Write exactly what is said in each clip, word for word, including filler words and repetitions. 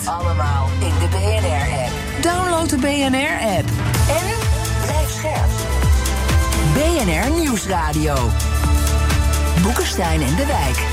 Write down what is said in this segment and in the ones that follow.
Allemaal in de B N R-app. Download de B N R-app. En blijf scherp. B N R Nieuwsradio. Boekenstein en de Wijk.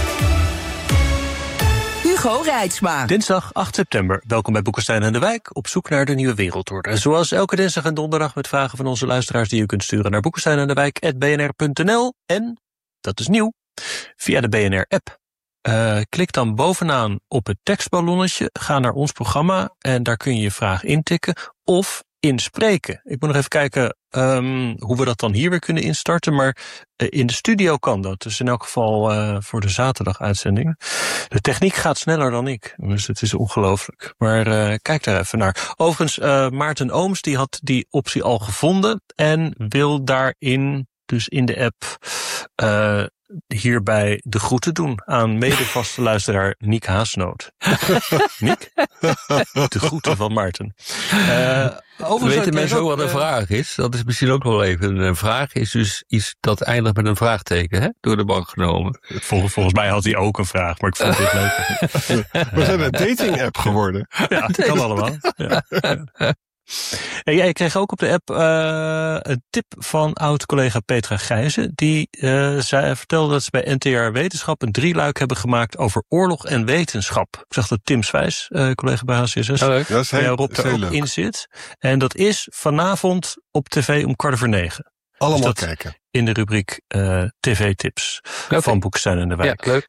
Hugo Reitsma. Dinsdag acht september. Welkom bij Boekenstein en de Wijk. Op zoek naar de nieuwe wereldorde. En zoals elke dinsdag en donderdag met vragen van onze luisteraars die u kunt sturen naar boekenstein en de wijk at b n r punt n l. En, dat is nieuw, via de B N R-app. Uh, klik dan bovenaan op het tekstballonnetje, ga naar ons programma en daar kun je je vraag intikken of inspreken. Ik moet nog even kijken um, hoe we dat dan hier weer kunnen instarten, maar uh, in de studio kan dat. Dus in elk geval uh, voor de zaterdag-uitzending. De techniek gaat sneller dan ik, dus het is ongelooflijk. Maar uh, kijk daar even naar. Overigens, uh, Maarten Ooms die had die optie al gevonden en wil daarin, dus in de app, uh, hierbij de groeten doen aan mede-vaste luisteraar Niek Haasnoot. Niek? De groeten van Maarten. Uh, Weten mensen ook wat een uh, vraag is? Dat is misschien ook wel even. Een vraag is dus iets dat eindigt met een vraagteken, hè? Door de bank genomen. Vol, volgens mij had hij ook een vraag, maar ik vond dit leuk. We zijn een dating-app geworden. Ja, dat kan allemaal. Ja. En jij kreeg ook op de app uh, een tip van oud-collega Petra Gijzen. Die uh, zei, vertelde dat ze bij N T R Wetenschap een drieluik hebben gemaakt over oorlog en wetenschap. Ik zag dat Tim Swijs, uh, collega bij H C S S, oh, dat is heel, ja, Rob daar ook leuk in zit. En dat is vanavond op tv om kwart over negen. Allemaal dus kijken. In de rubriek uh, T V-tips okay. van Boekenstein en de Wijk. Ja, leuk.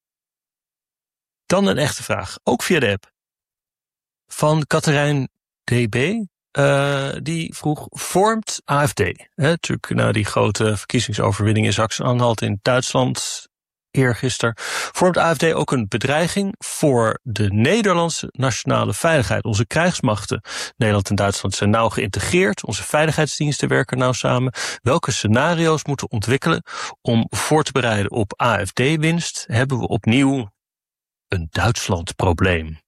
Dan een echte vraag, ook via de app. Van Katerijn D B. Uh, die vroeg, vormt A F D, hè, natuurlijk na die grote verkiezingsoverwinning in Sachsen-Anhalt in Duitsland eergisteren, vormt A F D ook een bedreiging voor de Nederlandse nationale veiligheid. Onze krijgsmachten, Nederland en Duitsland, zijn nauw geïntegreerd. Onze veiligheidsdiensten werken nauw samen. Welke scenario's moeten ontwikkelen om voor te bereiden op A F D-winst? Hebben we opnieuw een Duitsland-probleem?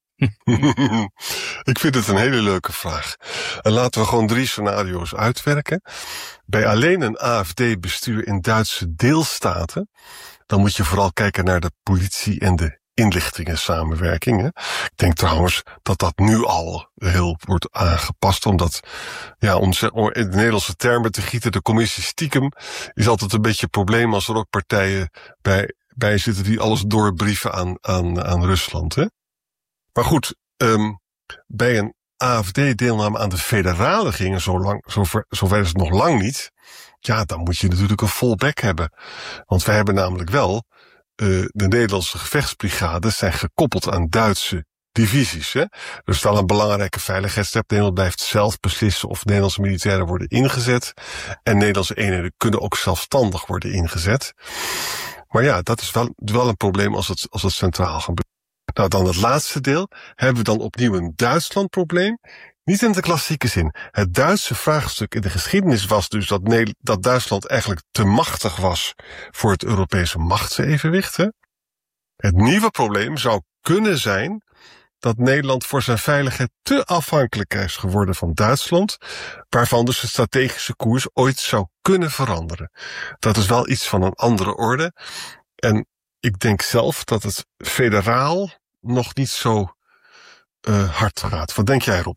Ik vind het een hele leuke vraag. En laten we gewoon drie scenario's uitwerken. Bij alleen een A F D-bestuur in Duitse deelstaten, dan moet je vooral kijken naar de politie en de inlichtingensamenwerking. Hè. Ik denk trouwens dat dat nu al heel wordt aangepast, omdat, ja, om in de Nederlandse termen te gieten, de commissie stiekem is altijd een beetje een probleem als er ook partijen bij, bij zitten die alles doorbrieven aan, aan, aan Rusland, hè. Maar goed, um, bij een A F D-deelname aan de federale gingen, zo lang, zover, zover is het nog lang niet. Ja, dan moet je natuurlijk een fallback hebben. Want wij hebben namelijk wel, uh, de Nederlandse gevechtsbrigades zijn gekoppeld aan Duitse divisies. Hè? Er is wel een belangrijke veiligheidsstep. Nederland blijft zelf beslissen of Nederlandse militairen worden ingezet. En Nederlandse eenheden kunnen ook zelfstandig worden ingezet. Maar ja, dat is wel, wel een probleem als het, als het centraal gebeurt. Nou, dan het laatste deel. Hebben we dan opnieuw een Duitsland-probleem? Niet in de klassieke zin. Het Duitse vraagstuk in de geschiedenis was dus dat, ne- dat Duitsland eigenlijk te machtig was voor het Europese machtsevenwicht. Hè? Het nieuwe probleem zou kunnen zijn dat Nederland voor zijn veiligheid te afhankelijk is geworden van Duitsland, waarvan dus de strategische koers ooit zou kunnen veranderen. Dat is wel iets van een andere orde. En ik denk zelf dat het federaal nog niet zo uh, hard gaat. Wat denk jij, Rob?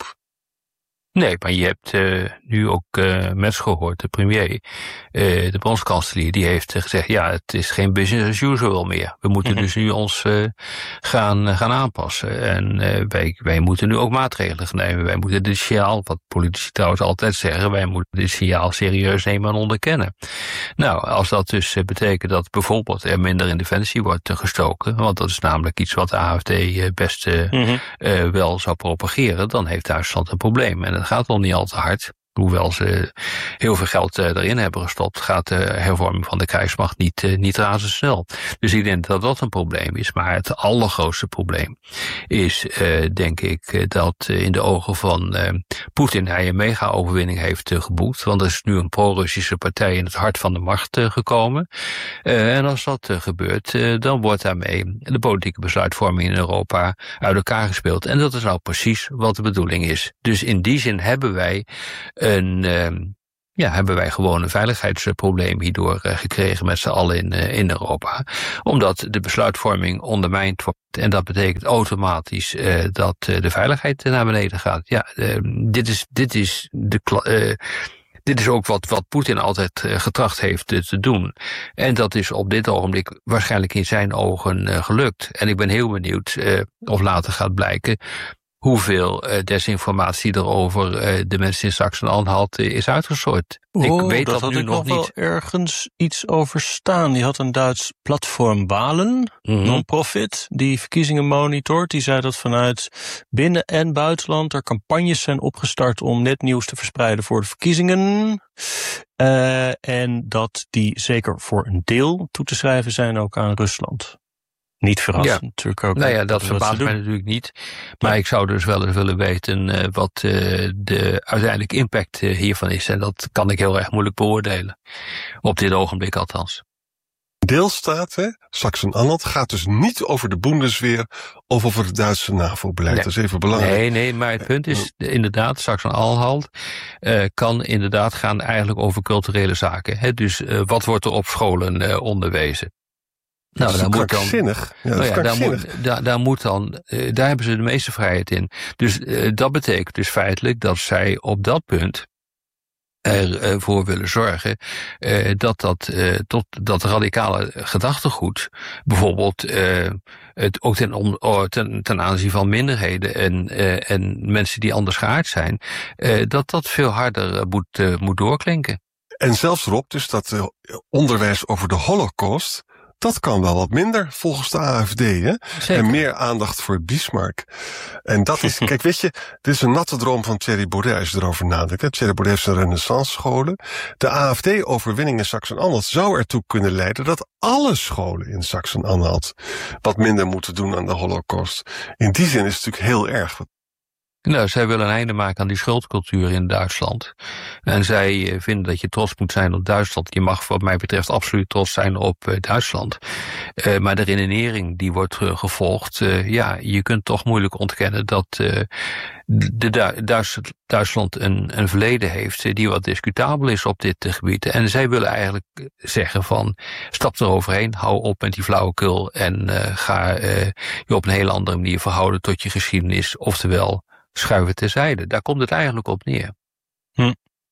Nee, maar je hebt uh, nu ook uh, Merz gehoord, de premier, uh, de bondskanselier, die heeft uh, gezegd, ja, het is geen business as usual meer. We moeten mm-hmm. dus nu ons uh, gaan, uh, gaan aanpassen. En uh, wij, wij moeten nu ook maatregelen nemen. Wij moeten dit signaal, wat politici trouwens altijd zeggen, wij moeten dit signaal serieus nemen en onderkennen. Nou, als dat dus uh, betekent dat bijvoorbeeld er minder in defensie wordt uh, gestoken, want dat is namelijk iets wat de A F D uh, best uh, mm-hmm. uh, wel zou propageren, dan heeft Duitsland een probleem. En het gaat nog niet al te hard. Hoewel ze heel veel geld uh, erin hebben gestopt, gaat de hervorming van de krijgsmacht niet, uh, niet razendsnel. Dus ik denk dat dat een probleem is. Maar het allergrootste probleem is, uh, denk ik, uh, dat uh, in de ogen van uh, Poetin hij een mega-overwinning heeft uh, geboekt. Want er is nu een pro-Russische partij in het hart van de macht uh, gekomen. Uh, en als dat uh, gebeurt, uh, dan wordt daarmee de politieke besluitvorming in Europa uit elkaar gespeeld. En dat is nou precies wat de bedoeling is. Dus in die zin hebben wij een, ja, hebben wij gewoon een veiligheidsprobleem hierdoor uh, gekregen met z'n allen in, uh, in Europa. Omdat de besluitvorming ondermijnd wordt. En dat betekent automatisch uh, dat uh, de veiligheid naar beneden gaat. Ja, uh, dit is, dit is de uh, Dit is ook wat, wat Poetin altijd uh, getracht heeft uh, te doen. En dat is op dit ogenblik waarschijnlijk in zijn ogen uh, gelukt. En ik ben heel benieuwd uh, of later gaat blijken hoeveel uh, desinformatie er over uh, de mensen in Sachsen-Anhalt uh, is uitgesoord. Oh, ik weet dat, dat, had nu ik nog nog niet. wel ergens iets over staan. Die had een Duits platform Wahlen, mm-hmm. non-profit, die verkiezingen monitort. Die zei dat vanuit binnen- en buitenland er campagnes zijn opgestart om netnieuws te verspreiden voor de verkiezingen. Uh, en dat die zeker voor een deel toe te schrijven zijn ook aan Rusland. Niet verrassend, ja. natuurlijk ook. Nou ja, dat verbaast mij natuurlijk niet. Maar ja. ik zou dus wel eens willen weten uh, wat uh, de uiteindelijke impact uh, hiervan is. En dat kan ik heel erg moeilijk beoordelen. Op dit ogenblik althans. Deelstaten, Sachsen-Anhalt, gaat dus niet over de Bundeswehr of over het Duitse NAVO-beleid. Nee. Dat is even belangrijk. Nee, nee, maar het punt is inderdaad, Sachsen-Anhalt uh, kan inderdaad gaan eigenlijk over culturele zaken. Hè? Dus uh, wat wordt er op scholen uh, onderwezen? Nou, dat is daar moet dan, ja, nou ja, daar, moet, daar, daar moet dan, uh, daar hebben ze de meeste vrijheid in. Dus uh, dat betekent dus feitelijk dat zij op dat punt ervoor uh, willen zorgen uh, dat dat uh, tot dat radicale gedachtegoed, bijvoorbeeld uh, het ook ten, om, ten, ten aanzien van minderheden en, uh, en mensen die anders geaard zijn, uh, dat dat veel harder uh, moet, uh, moet doorklinken. En zelfs Rob, dus dat uh, onderwijs over de Holocaust, dat kan wel wat minder, volgens de A F D, hè? En meer aandacht voor Bismarck. En dat is, kijk, weet je, dit is een natte droom van Thierry Baudet, als je erover nadenkt. Hè? Thierry Baudet heeft zijn renaissance-scholen. De A F D-overwinning in Sachsen-Anhalt zou ertoe kunnen leiden dat alle scholen in Sachsen-Anhalt wat minder moeten doen aan de Holocaust. In die zin is het natuurlijk heel erg. Nou, zij willen een einde maken aan die schuldcultuur in Duitsland. En zij vinden dat je trots moet zijn op Duitsland. Je mag wat mij betreft absoluut trots zijn op uh, Duitsland. Uh, maar de redenering die wordt uh, gevolgd, uh, ja, je kunt toch moeilijk ontkennen dat uh, de Du- Duits- Duitsland een, een verleden heeft uh, die wat discutabel is op dit uh, gebied. En zij willen eigenlijk zeggen van, stap eroverheen, hou op met die flauwekul en uh, ga uh, je op een hele andere manier verhouden tot je geschiedenis, oftewel schuiven terzijde. Daar komt het eigenlijk op neer. Hm.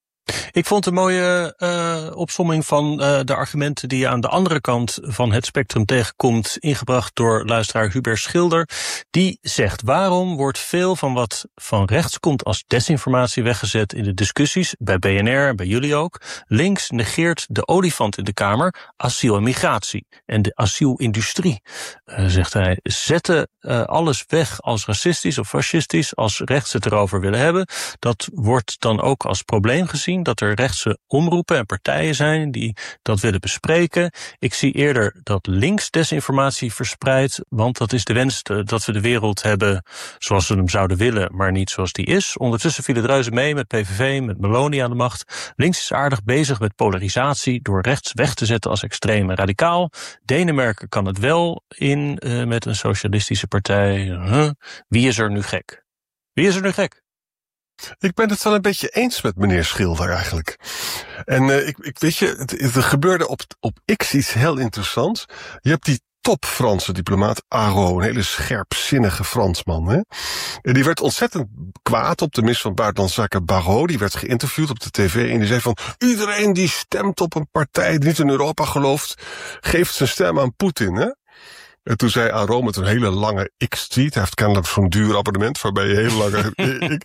Ik vond een mooie uh, opsomming van uh, de argumenten die je aan de andere kant van het spectrum tegenkomt, ingebracht door luisteraar Hubert Schilder. Die zegt, waarom wordt veel van wat van rechts komt als desinformatie weggezet in de discussies, bij B N R en bij jullie ook? Links negeert de olifant in de Kamer, asiel en migratie en de asielindustrie. Uh, zegt hij, zetten uh, alles weg als racistisch of fascistisch, als rechts het erover willen hebben. Dat wordt dan ook als probleem gezien, dat er rechtse omroepen en partijen zijn die dat willen bespreken. Ik zie eerder dat links desinformatie verspreidt, want dat is de wens dat we de wereld hebben zoals we hem zouden willen, maar niet zoals die is. Ondertussen vielen druizen mee met P V V, met Meloni aan de macht. Links is aardig bezig met polarisatie door rechts weg te zetten als extreem en radicaal. Denemarken kan het wel in uh, met een socialistische partij. Huh? Wie is er nu gek? Wie is er nu gek? Ik ben het wel een beetje eens met meneer Schilder eigenlijk. En uh, ik, ik weet je, het, er gebeurde op, op X iets heel interessants. Je hebt die top Franse diplomaat Araud, een hele scherpzinnige Fransman, hè? En die werd ontzettend kwaad op de minister van Buitenlandse Zaken Barrot. Die werd geïnterviewd op de tv en die zei van, iedereen die stemt op een partij die niet in Europa gelooft, geeft zijn stem aan Poetin, hè? En toen zei Araud met een hele lange X-tweet, hij heeft kennelijk zo'n duur abonnement waarbij je heel lange...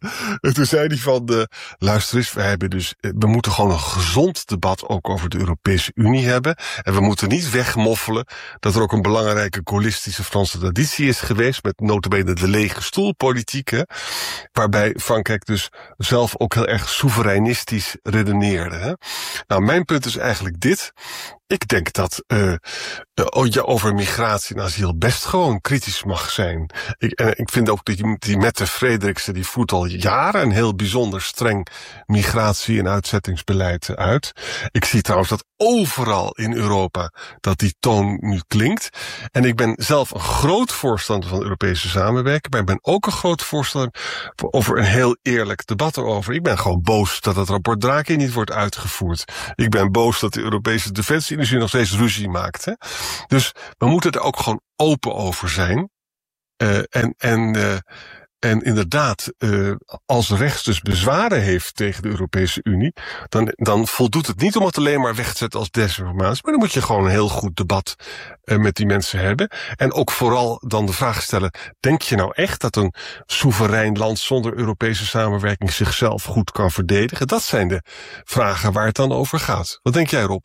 en toen zei hij van, uh, luister eens, we, hebben dus, we moeten gewoon een gezond debat ook over de Europese Unie hebben. En we moeten niet wegmoffelen dat er ook een belangrijke gaullistische Franse traditie is geweest, met nota bene de lege stoelpolitiek, hè, waarbij Frankrijk dus zelf ook heel erg soevereinistisch redeneerde. Hè. Nou, mijn punt is eigenlijk dit. Ik denk dat uh, je over migratie en asiel best gewoon kritisch mag zijn. Ik, en ik vind ook dat die, die Mette Frederiksen, die voert al jaren een heel bijzonder streng migratie- en uitzettingsbeleid uit. Ik zie trouwens dat overal in Europa dat die toon nu klinkt. En ik ben zelf een groot voorstander van Europese samenwerking, maar ik ben ook een groot voorstander over een heel eerlijk debat erover. Ik ben gewoon boos dat het rapport Draghi niet wordt uitgevoerd. Ik ben boos dat de Europese defensieindustrie nog steeds ruzie maakt. Hè? Dus we moeten er ook gewoon open over zijn. Uh, en, en, uh, en inderdaad, uh, als rechts dus bezwaren heeft tegen de Europese Unie, dan, dan voldoet het niet om het alleen maar weg te zetten als desinformatie, maar dan moet je gewoon een heel goed debat uh, met die mensen hebben. En ook vooral dan de vraag stellen, denk je nou echt dat een soeverein land zonder Europese samenwerking zichzelf goed kan verdedigen? Dat zijn de vragen waar het dan over gaat. Wat denk jij, Rob?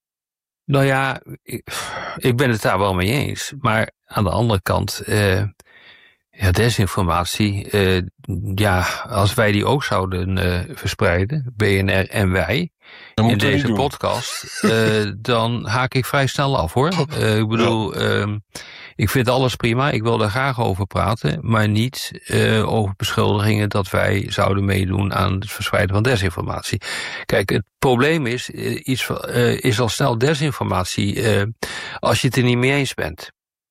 Nou ja, ik, ik ben het daar wel mee eens. Maar aan de andere kant, uh, ja, desinformatie, uh, ja, als wij die ook zouden uh, verspreiden, B N R en wij, in deze podcast, uh, dan haak ik vrij snel af, hoor. Uh, ik bedoel, ja. uh, ik vind alles prima, ik wil daar graag over praten, maar niet uh, over beschuldigingen dat wij zouden meedoen aan het verspreiden van desinformatie. Kijk, het probleem is, uh, iets, uh, is al snel desinformatie uh, als je het er niet mee eens bent.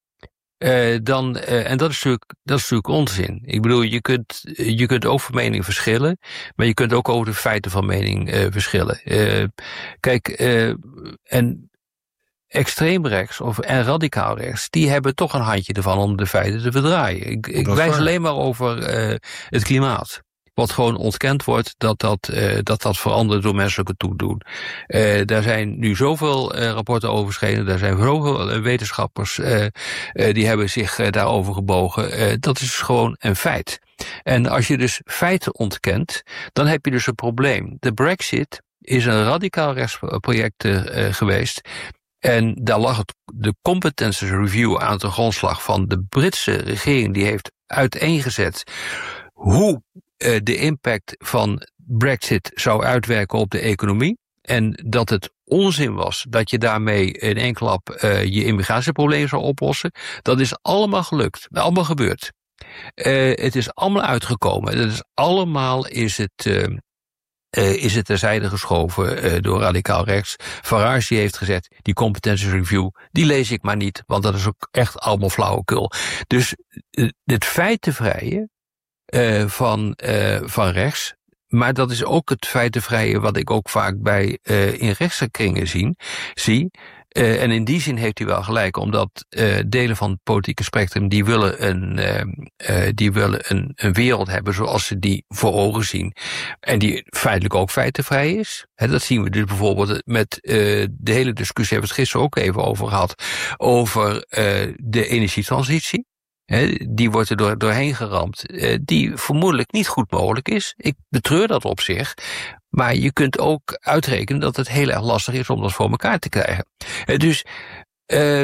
Uh, dan, uh, en dat is, natuurlijk, dat is natuurlijk onzin. Ik bedoel, je kunt, je kunt ook van mening verschillen, maar je kunt ook over de feiten van mening uh, verschillen. Uh, kijk, uh, en extreem rechts of, en radicaal rechts, die hebben toch een handje ervan om de feiten te verdraaien. Ik, ik wijs alleen maar over uh, het klimaat. Wat gewoon ontkend wordt dat dat, uh, dat, dat verandert door menselijke toedoen. Uh, daar zijn nu zoveel uh, rapporten over verschenen. Daar zijn zoveel uh, wetenschappers uh, uh, die hebben zich uh, daarover gebogen. Uh, dat is gewoon een feit. En als je dus feiten ontkent, dan heb je dus een probleem. De Brexit is een radicaal rechtsproject uh, geweest. En daar lag het, de competences review aan de grondslag van de Britse regering. Die heeft uiteengezet hoe uh, de impact van Brexit zou uitwerken op de economie. En dat het onzin was dat je daarmee in één klap uh, je immigratieprobleem zou oplossen. Dat is allemaal gelukt, allemaal gebeurd. Uh, het is allemaal uitgekomen. Dat is allemaal is het... Uh, Uh, is het terzijde geschoven uh, door radicaal rechts. Farage heeft gezegd, die competency review, die lees ik maar niet, want dat is ook echt allemaal flauwekul. Dus uh, het feitenvrije uh, van, uh, van rechts, maar dat is ook het feitenvrije wat ik ook vaak bij uh, in rechtse kringen zien, zie. Uh, en in die zin heeft hij wel gelijk, omdat uh, delen van het politieke spectrum die willen een, uh, uh, die willen een, een wereld hebben zoals ze die voor ogen zien. En die feitelijk ook feitenvrij is. He, dat zien we dus bijvoorbeeld met uh, de hele discussie, hebben we het gisteren ook even over gehad, over uh, de energietransitie. He, die wordt er door, doorheen geramd, uh, die vermoedelijk niet goed mogelijk is. Ik betreur dat op zich. Maar je kunt ook uitrekenen dat het heel erg lastig is om dat voor elkaar te krijgen. Uh, dus uh,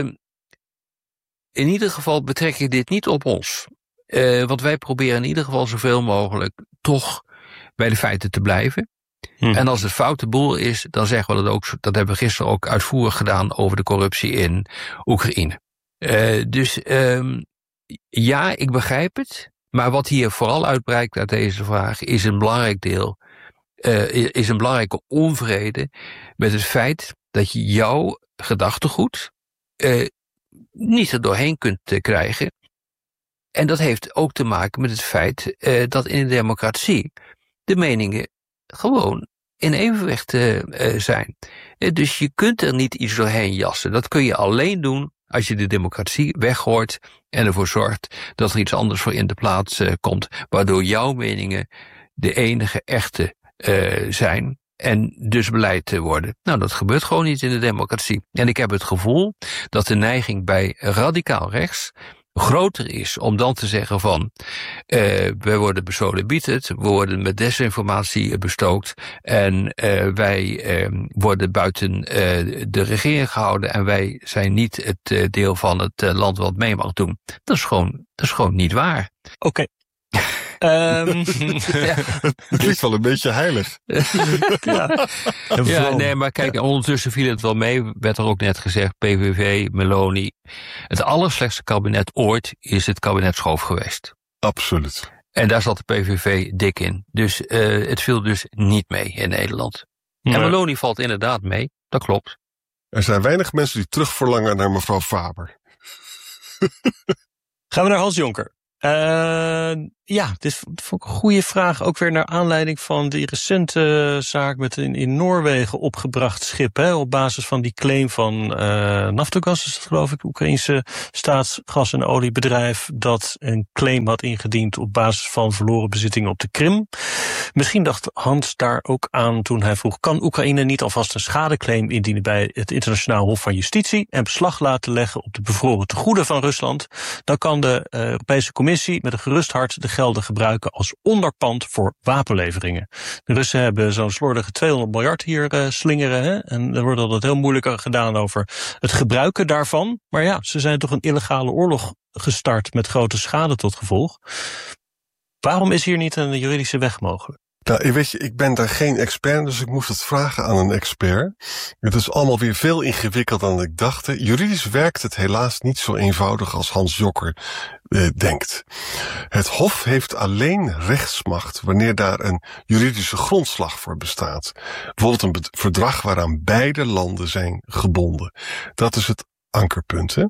in ieder geval betrek ik dit niet op ons. Uh, want wij proberen in ieder geval zoveel mogelijk toch bij de feiten te blijven. Hm. En als het foute boel is, dan zeggen we dat ook. Dat hebben we gisteren ook uitvoerig gedaan over de corruptie in Oekraïne. Uh, dus um, ja, ik begrijp het. Maar wat hier vooral uitbreidt uit deze vraag is een belangrijk deel. Uh, is een belangrijke onvrede met het feit dat je jouw gedachtegoed uh, niet er doorheen kunt uh, krijgen. En dat heeft ook te maken met het feit uh, dat in een democratie de meningen gewoon in evenwicht uh, uh, zijn. Uh, dus je kunt er niet iets doorheen jassen. Dat kun je alleen doen als je de democratie weggooit en ervoor zorgt dat er iets anders voor in de plaats uh, komt, waardoor jouw meningen de enige echte Uh, zijn en dus beleid te worden. Nou, dat gebeurt gewoon niet in de democratie. En ik heb het gevoel dat de neiging bij radicaal rechts groter is om dan te zeggen van uh, we worden besodemieterd, we worden met desinformatie bestookt en uh, wij uh, worden buiten uh, de regering gehouden en wij zijn niet het uh, deel van het uh, land wat mee mag doen. Dat is gewoon, dat is gewoon niet waar. Oké. Okay. Um, ja. Het klinkt wel een beetje heilig. ja. ja, nee, maar kijk, ondertussen viel het wel mee. Werd er ook net gezegd, P V V, Meloni. Het allerslechtste kabinet ooit is het kabinet Schoof geweest. Absoluut. En daar zat de P V V dik in. Dus uh, het viel dus niet mee in Nederland. Nee. En Meloni valt inderdaad mee, dat klopt. Er zijn weinig mensen die terugverlangen naar mevrouw Faber. Gaan we naar Hans Jonker. Uh, ja, dit vond ik een goede vraag. Ook weer naar aanleiding van die recente zaak met een in Noorwegen opgebracht schip. Hè, op basis van die claim van uh, Naftogaz, is dat geloof ik, Oekraïense staatsgas- en oliebedrijf, dat een claim had ingediend op basis van verloren bezittingen op de Krim. Misschien dacht Hans daar ook aan toen hij vroeg, kan Oekraïne niet alvast een schadeclaim indienen bij het Internationaal Hof van Justitie en beslag laten leggen op de bevroren tegoeden van Rusland? Dan kan de uh, Europese Commissie met een gerust hart de gelden gebruiken als onderpand voor wapenleveringen. De Russen hebben zo'n slordige tweehonderd miljard hier uh, slingeren. Hè? En er wordt altijd heel moeilijk gedaan over het gebruiken daarvan. Maar ja, ze zijn toch een illegale oorlog gestart met grote schade tot gevolg. Waarom is hier niet een juridische weg mogelijk? Nou, weet je, ik ben daar geen expert, dus ik moest het vragen aan een expert. Het is allemaal weer veel ingewikkelder dan ik dacht. Juridisch werkt het helaas niet zo eenvoudig als Hans Jonker eh, denkt. Het Hof heeft alleen rechtsmacht wanneer daar een juridische grondslag voor bestaat. Bijvoorbeeld een be- verdrag waaraan beide landen zijn gebonden. Dat is het ankerpunt, hè.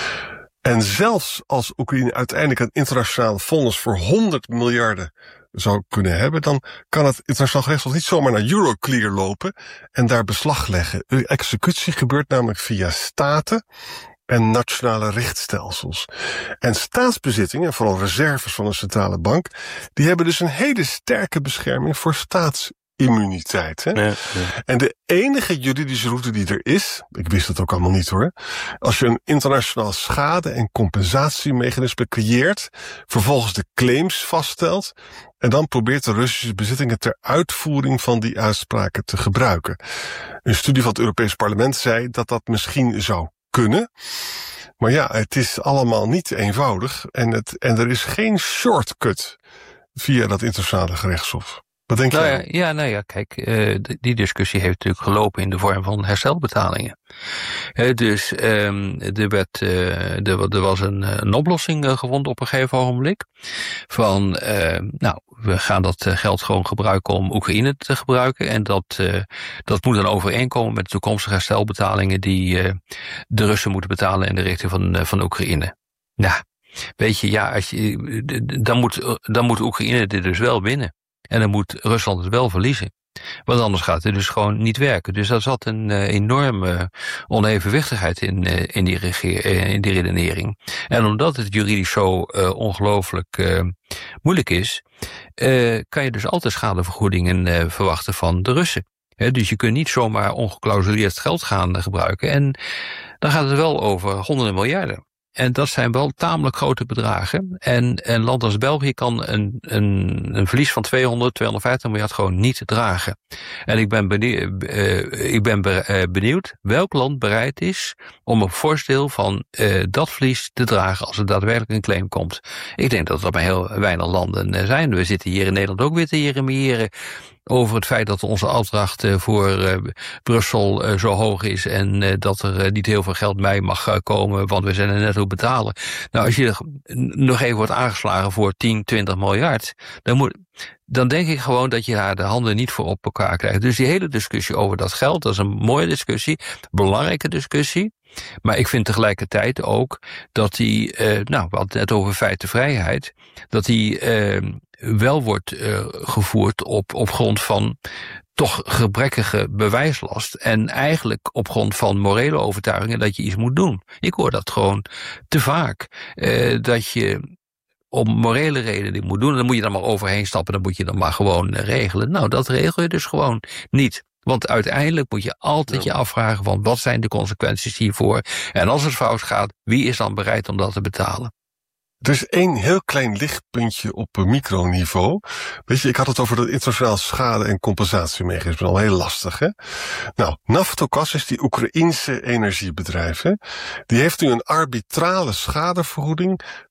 En zelfs als Oekraïne uiteindelijk een internationaal vonnis voor honderd miljarden zou kunnen hebben, dan kan het internationaal gerechtshof niet zomaar naar Euroclear lopen en daar beslag leggen. De executie gebeurt namelijk via staten en nationale rechtsstelsels. En staatsbezittingen, vooral reserves van een centrale bank, die hebben dus een hele sterke bescherming voor staatsimmuniteit. Hè? Ja, ja. En de enige juridische route die er is, ik wist het ook allemaal niet hoor, als je een internationaal schade- en compensatiemechanisme creëert, vervolgens de claims vaststelt, en dan probeert de Russische bezittingen ter uitvoering van die uitspraken te gebruiken. Een studie van het Europees Parlement zei dat dat misschien zou kunnen. Maar ja, het is allemaal niet eenvoudig. En, het, en er is geen shortcut via dat internationale gerechtshof. Wat denk nou jij? Ja, ja, nou ja, kijk, uh, die discussie heeft natuurlijk gelopen in de vorm van herstelbetalingen. Uh, dus um, er, werd, uh, er, er was een, een oplossing uh, gevonden op een gegeven ogenblik. Van, uh, nou, we gaan dat geld gewoon gebruiken om Oekraïne te gebruiken. En dat, uh, dat moet dan overeenkomen met de toekomstige herstelbetalingen die uh, de Russen moeten betalen in de richting van, uh, van Oekraïne. Nou, weet je, ja, als je, dan, moet, dan moet Oekraïne dit dus wel winnen. En dan moet Rusland het wel verliezen. Want anders gaat het dus gewoon niet werken. Dus daar zat een uh, enorme onevenwichtigheid in, uh, in, die regeer, uh, in die redenering. En omdat het juridisch zo uh, ongelooflijk uh, moeilijk is, uh, kan je dus altijd schadevergoedingen uh, verwachten van de Russen. He, dus je kunt niet zomaar ongeclausuleerd geld gaan uh, gebruiken. En dan gaat het wel over honderden miljarden. En dat zijn wel tamelijk grote bedragen. En een land als België kan een, een, een verlies van tweehonderd, tweehonderdvijftig miljard gewoon niet dragen. En ik ben benieuwd, uh, ik ben benieuwd welk land bereid is om een fors deel van uh, dat verlies te dragen als er daadwerkelijk een claim komt. Ik denk dat er maar heel weinig landen zijn. We zitten hier in Nederland ook weer te jeremiëren over het feit dat onze afdracht uh, voor uh, Brussel uh, zo hoog is en uh, dat er uh, niet heel veel geld bij mag uh, komen, want we zijn er net op betalen. Nou, als je er nog even wordt aangeslagen voor tien, twintig miljard, dan moet, dan denk ik gewoon dat je daar de handen niet voor op elkaar krijgt. Dus die hele discussie over dat geld, dat is een mooie discussie, belangrijke discussie. Maar ik vind tegelijkertijd ook dat die, uh, nou, we hadden het net over feitenvrijheid, dat die uh, wel wordt uh, gevoerd op, op grond van toch gebrekkige bewijslast en eigenlijk op grond van morele overtuigingen dat je iets moet doen. Ik hoor dat gewoon te vaak, uh, dat je om morele redenen dit moet doen, dan moet je dan maar overheen stappen, dan moet je dan maar gewoon regelen. Nou, dat regel je dus gewoon niet. Want uiteindelijk moet je altijd je afvragen van wat zijn de consequenties hiervoor. En als het fout gaat, wie is dan bereid om dat te betalen? Er is één heel klein lichtpuntje op microniveau. Weet je, ik had het over dat internationaal schade- en compensatiemechanisme. Al heel lastig, hè? Nou, Naftogaz is die Oekraïense energiebedrijf, hè? Die heeft nu een arbitrale schadevergoeding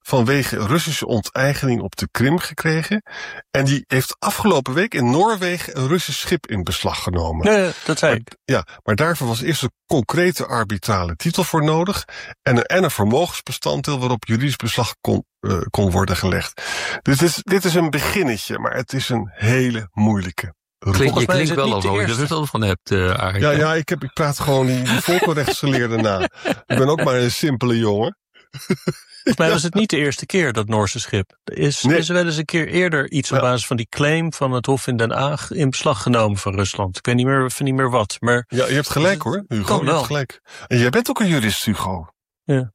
vanwege Russische onteigening op de Krim gekregen. En die heeft afgelopen week in Noorwegen een Russisch schip in beslag genomen. Nee, dat zei ik. Maar, ja, maar daarvoor was eerst een concrete arbitrale titel voor nodig. En een, en een vermogensbestanddeel waarop juridisch beslag kon, uh, kon worden gelegd. Dus dit is, dit is een beginnetje, maar het is een hele moeilijke. Klink, je klinkt wel alsof je er verstand van hebt, uh, Arie. Ja, ja ik, heb, ik praat gewoon die, die volkenrechtsgeleerde na. Ik ben ook maar een simpele jongen. Volgens mij was het niet de eerste keer, dat Noorse schip. Er is, nee. is er wel eens een keer eerder iets op ja. basis van die claim van het Hof in Den Haag in beslag genomen van Rusland. Ik weet niet meer, niet meer wat. Maar ja, je hebt gelijk hoor, Hugo. Je hebt gelijk. En jij bent ook een jurist, Hugo. Ja.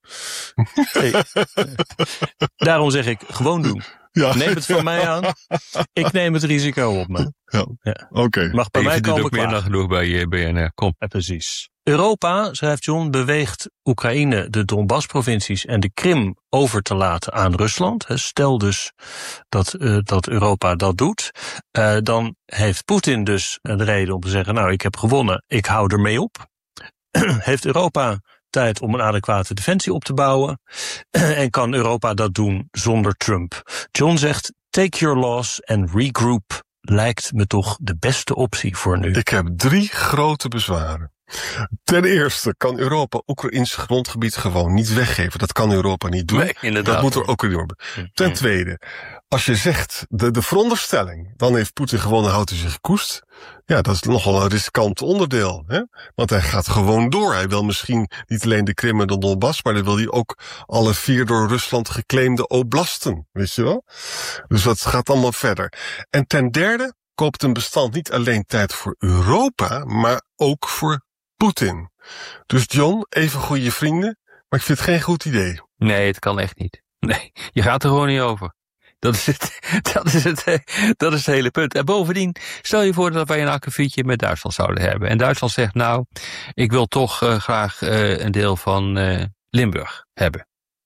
Hey. Daarom zeg ik, gewoon doen. Ja. Neem het van mij aan. Ik neem het risico op me. Ja, ja. Oké. Okay. Mag bij mij komen ook meer dan genoeg bij B N R. Kom. Ja, precies. Europa, schrijft John, beweegt Oekraïne, de Donbass-provincies en de Krim over te laten aan Rusland. Stel dus dat, uh, dat Europa dat doet. Uh, dan heeft Poetin dus de reden om te zeggen, nou, ik heb gewonnen, ik hou ermee op. Heeft Europa tijd om een adequate defensie op te bouwen? En kan Europa dat doen zonder Trump? John zegt, take your loss and regroup lijkt me toch de beste optie voor nu. Ik heb drie grote bezwaren. Ten eerste kan Europa Oekraïns grondgebied gewoon niet weggeven. Dat kan Europa niet doen. Nee, inderdaad. Dat moet er ook weer. Ten tweede, als je zegt de, de veronderstelling, dan heeft Poetin gewonnen, houdt hij zich koest. Ja, dat is nogal een riskant onderdeel. Hè? Want hij gaat gewoon door. Hij wil misschien niet alleen de Krim en de Donbass, maar dan wil hij ook alle vier door Rusland geclaimde oblasten. Weet je wel? Dus dat gaat allemaal verder. En ten derde koopt een bestand niet alleen tijd voor Europa, maar ook voor Poetin. Dus John, even goede vrienden, maar ik vind het geen goed idee. Nee, het kan echt niet. Nee, je gaat er gewoon niet over. Dat is het, dat is het, dat is het hele punt. En bovendien, stel je voor dat wij een akkefietje met Duitsland zouden hebben. En Duitsland zegt, nou, ik wil toch uh, graag uh, een deel van uh, Limburg hebben.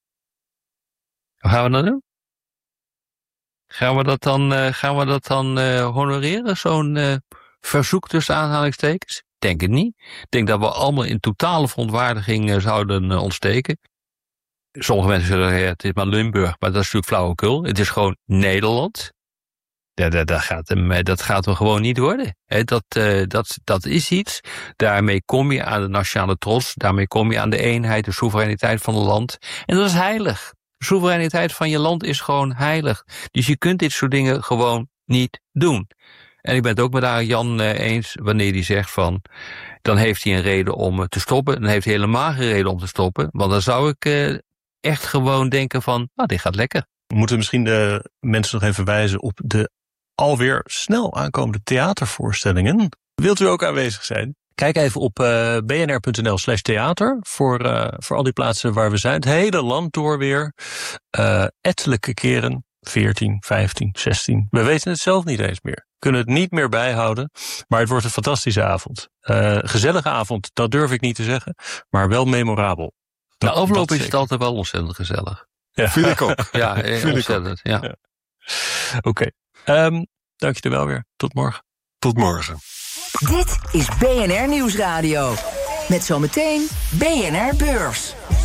Wat gaan we dan doen? Gaan we dat dan, uh, gaan we dat dan uh, honoreren, zo'n uh, verzoek tussen aanhalingstekens? Ik denk het niet. Ik denk dat we allemaal in totale verontwaardiging uh, zouden uh, ontsteken. Sommige mensen zeggen, ja, het is maar Limburg, maar dat is natuurlijk flauwekul. Het is gewoon Nederland. Ja, dat, dat, gaat hem, dat gaat hem gewoon niet worden. He, dat, uh, dat, dat is iets. Daarmee kom je aan de nationale trots. Daarmee kom je aan de eenheid, de soevereiniteit van het land. En dat is heilig. De soevereiniteit van je land is gewoon heilig. Dus je kunt dit soort dingen gewoon niet doen. En ik ben het ook met Jan uh, eens wanneer hij zegt van, dan heeft hij een reden om te stoppen. Dan heeft hij helemaal geen reden om te stoppen. Want dan zou ik uh, echt gewoon denken van, nou, dit gaat lekker. We moeten misschien de mensen nog even wijzen op de alweer snel aankomende theatervoorstellingen. Wilt u ook aanwezig zijn? Kijk even op uh, bnr.nl slash theater voor, uh, voor al die plaatsen waar we zijn. Het hele land door weer. Uh, ettelijke keren. veertien, vijftien, zestien. We weten het zelf niet eens meer. Kunnen het niet meer bijhouden. Maar het wordt een fantastische avond. Uh, gezellige avond, dat durf ik niet te zeggen. Maar wel memorabel. Na nou, afloop is het altijd wel ontzettend gezellig. Ja. Vind ik ook. Ja, Vind ontzettend. Ja. Ja. Oké. Okay. Um, dank je er wel weer. Tot morgen. Tot morgen. Dit is B N R Nieuwsradio. Met zometeen B N R Beurs.